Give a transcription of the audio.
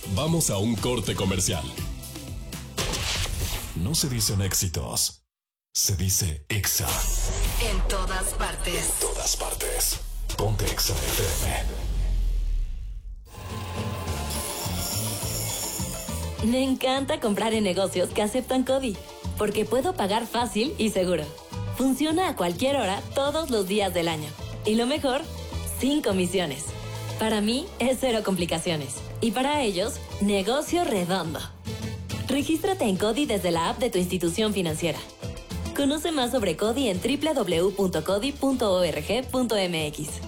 Vamos a un corte comercial. No se dicen éxitos, se dice Exa. En todas partes. En todas partes. Ponte Exa FM. Me encanta comprar en negocios que aceptan CODI, porque puedo pagar fácil y seguro. Funciona a cualquier hora, todos los días del año. Y lo mejor, sin comisiones. Para mí es cero complicaciones. Y para ellos, negocio redondo. Regístrate en CODI desde la app de tu institución financiera. Conoce más sobre CODI en www.codi.org.mx.